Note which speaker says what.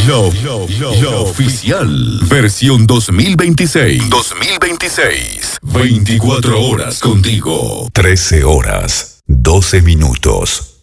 Speaker 1: La oficial. Versión 2026. 2026. 24 horas contigo. 13 horas, 12 minutos.